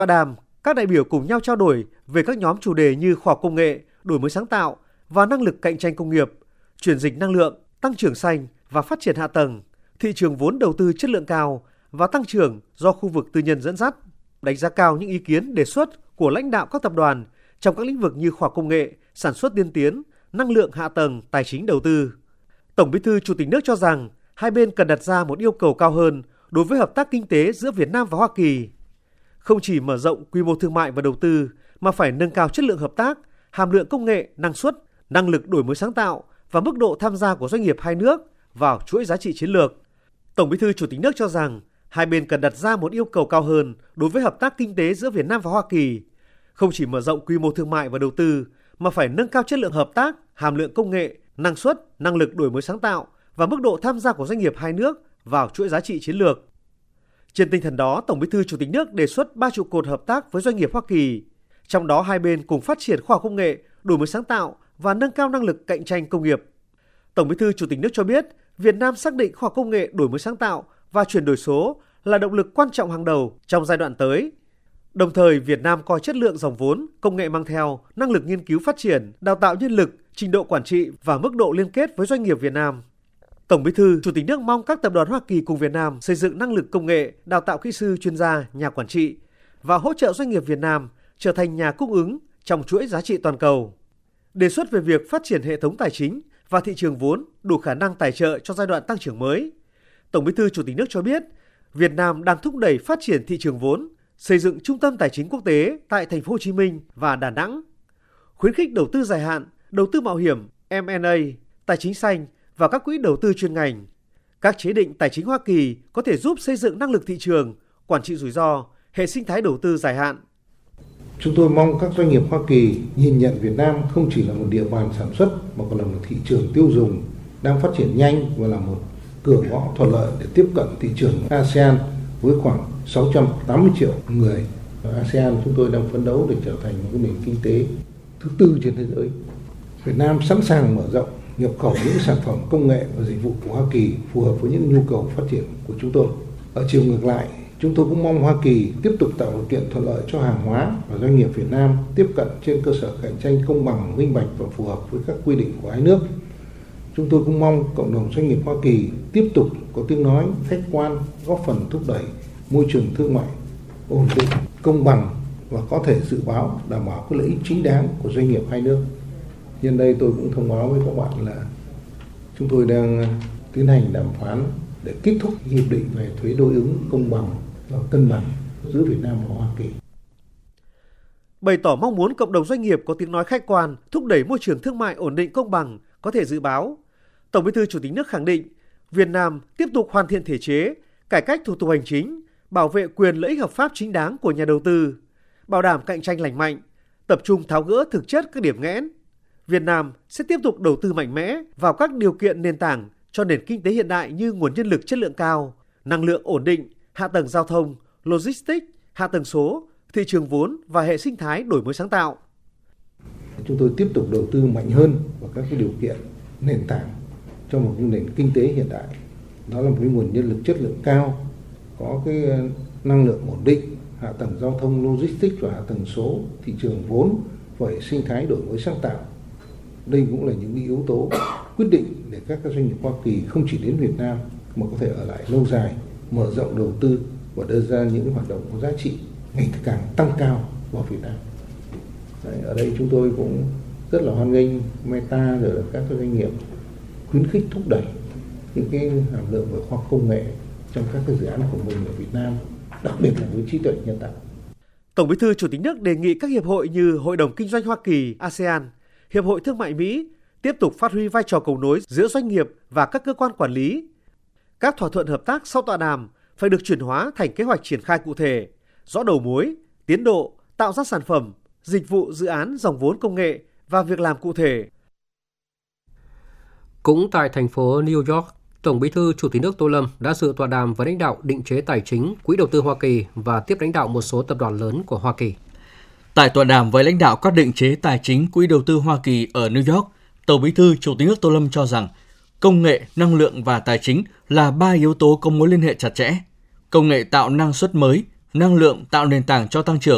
Tọa đàm, các đại biểu cùng nhau trao đổi về các nhóm chủ đề như khoa học công nghệ, đổi mới sáng tạo và năng lực cạnh tranh công nghiệp, chuyển dịch năng lượng, tăng trưởng xanh và phát triển hạ tầng, thị trường vốn đầu tư chất lượng cao và tăng trưởng do khu vực tư nhân dẫn dắt. Đánh giá cao những ý kiến đề xuất của lãnh đạo các tập đoàn trong các lĩnh vực như khoa học công nghệ, sản xuất tiên tiến, năng lượng hạ tầng, tài chính đầu tư. Tổng Bí thư Chủ tịch nước cho rằng hai bên cần đặt ra một yêu cầu cao hơn đối với hợp tác kinh tế giữa Việt Nam và Hoa Kỳ. Không chỉ mở rộng quy mô thương mại và đầu tư mà phải nâng cao chất lượng hợp tác, hàm lượng công nghệ, năng suất, năng lực đổi mới sáng tạo và mức độ tham gia của doanh nghiệp hai nước vào chuỗi giá trị chiến lược. Tổng Bí thư Chủ tịch nước cho rằng hai bên cần đặt ra một yêu cầu cao hơn đối với hợp tác kinh tế giữa Việt Nam và Hoa Kỳ. Không chỉ mở rộng quy mô thương mại và đầu tư mà phải nâng cao chất lượng hợp tác, hàm lượng công nghệ, năng suất, năng lực đổi mới sáng tạo và mức độ tham gia của doanh nghiệp hai nước vào chuỗi giá trị chiến lược. Trên tinh thần đó, Tổng Bí thư Chủ tịch nước đề xuất 3 trụ cột hợp tác với doanh nghiệp Hoa Kỳ, trong đó hai bên cùng phát triển khoa học công nghệ, đổi mới sáng tạo và nâng cao năng lực cạnh tranh công nghiệp. Tổng Bí thư Chủ tịch nước cho biết, Việt Nam xác định khoa học công nghệ, đổi mới sáng tạo và chuyển đổi số là động lực quan trọng hàng đầu trong giai đoạn tới. Đồng thời, Việt Nam coi chất lượng dòng vốn, công nghệ mang theo, năng lực nghiên cứu phát triển, đào tạo nhân lực, trình độ quản trị và mức độ liên kết với doanh nghiệp Việt Nam. Tổng Bí thư Chủ tịch nước mong các tập đoàn Hoa Kỳ cùng Việt Nam xây dựng năng lực công nghệ, đào tạo kỹ sư, chuyên gia, nhà quản trị và hỗ trợ doanh nghiệp Việt Nam trở thành nhà cung ứng trong chuỗi giá trị toàn cầu. Đề xuất về việc phát triển hệ thống tài chính và thị trường vốn đủ khả năng tài trợ cho giai đoạn tăng trưởng mới. Tổng Bí thư Chủ tịch nước cho biết, Việt Nam đang thúc đẩy phát triển thị trường vốn, xây dựng trung tâm tài chính quốc tế tại thành phố Hồ Chí Minh và Đà Nẵng, khuyến khích đầu tư dài hạn, đầu tư mạo hiểm, M&A, tài chính xanh và các quỹ đầu tư chuyên ngành. Các chế định tài chính Hoa Kỳ có thể giúp xây dựng năng lực thị trường, quản trị rủi ro, hệ sinh thái đầu tư dài hạn. Chúng tôi mong các doanh nghiệp Hoa Kỳ nhìn nhận Việt Nam không chỉ là một địa bàn sản xuất mà còn là một thị trường tiêu dùng đang phát triển nhanh và là một cửa ngõ thuận lợi để tiếp cận thị trường ASEAN với khoảng 680 triệu người. Ở ASEAN chúng tôi đang phấn đấu để trở thành một cái nền kinh tế thứ tư trên thế giới. Việt Nam sẵn sàng mở rộng nhập khẩu những sản phẩm công nghệ và dịch vụ của Hoa Kỳ phù hợp với những nhu cầu phát triển của chúng tôi. Ở chiều ngược lại, chúng tôi cũng mong Hoa Kỳ tiếp tục tạo điều kiện thuận lợi cho hàng hóa và doanh nghiệp Việt Nam tiếp cận trên cơ sở cạnh tranh công bằng, minh bạch và phù hợp với các quy định của hai nước. Chúng tôi cũng mong cộng đồng doanh nghiệp Hoa Kỳ tiếp tục có tiếng nói khách quan, góp phần thúc đẩy môi trường thương mại ổn định, công bằng và có thể dự báo đảm bảo các lợi ích chính đáng của doanh nghiệp hai nước. Nhân đây tôi cũng thông báo với các bạn là chúng tôi đang tiến hành đàm phán để kết thúc hiệp định về thuế đối ứng công bằng và cân bằng giữa Việt Nam và Hoa Kỳ. Bày tỏ mong muốn cộng đồng doanh nghiệp có tiếng nói khách quan, thúc đẩy môi trường thương mại ổn định công bằng, có thể dự báo. Tổng Bí thư Chủ tịch nước khẳng định Việt Nam tiếp tục hoàn thiện thể chế, cải cách thủ tục hành chính, bảo vệ quyền lợi ích hợp pháp chính đáng của nhà đầu tư, bảo đảm cạnh tranh lành mạnh, tập trung tháo gỡ thực chất các điểm nghẽn. Việt Nam sẽ tiếp tục đầu tư mạnh mẽ vào các điều kiện nền tảng cho nền kinh tế hiện đại như nguồn nhân lực chất lượng cao, năng lượng ổn định, hạ tầng giao thông, logistics, hạ tầng số, thị trường vốn và hệ sinh thái đổi mới sáng tạo. Chúng tôi tiếp tục đầu tư mạnh hơn vào các cái điều kiện nền tảng cho một cái nền kinh tế hiện đại. Đó là một cái nguồn nhân lực chất lượng cao, có cái năng lượng ổn định, hạ tầng giao thông, logistics và hạ tầng số, thị trường vốn và hệ sinh thái đổi mới sáng tạo. Đây cũng là những yếu tố quyết định để các doanh nghiệp Hoa Kỳ không chỉ đến Việt Nam mà có thể ở lại lâu dài, mở rộng đầu tư và đưa ra những hoạt động có giá trị ngày càng tăng cao vào Việt Nam. Ở đây chúng tôi cũng rất là hoan nghênh Meta rồi là các doanh nghiệp khuyến khích thúc đẩy những cái hàm lượng về khoa học công nghệ trong các cái dự án của mình ở Việt Nam, đặc biệt là với trí tuệ nhân tạo. Tổng Bí thư Chủ tịch nước đề nghị các hiệp hội như Hội đồng Kinh doanh Hoa Kỳ ASEAN, Hiệp hội Thương mại Mỹ tiếp tục phát huy vai trò cầu nối giữa doanh nghiệp và các cơ quan quản lý. Các thỏa thuận hợp tác sau tọa đàm phải được chuyển hóa thành kế hoạch triển khai cụ thể, rõ đầu mối, tiến độ, tạo ra sản phẩm, dịch vụ, dự án, dòng vốn công nghệ và việc làm cụ thể. Cũng tại thành phố New York, Tổng Bí thư Chủ tịch nước Tô Lâm đã dự tọa đàm với lãnh đạo định chế tài chính, quỹ đầu tư Hoa Kỳ và tiếp lãnh đạo một số tập đoàn lớn của Hoa Kỳ. Tại tọa đàm với lãnh đạo các định chế tài chính, quỹ đầu tư Hoa Kỳ ở New York, Tổng Bí thư Chủ tịch nước Tô Lâm cho rằng công nghệ, năng lượng và tài chính là 3 yếu tố có mối liên hệ chặt chẽ. Công nghệ tạo năng suất mới, năng lượng tạo nền tảng cho tăng trưởng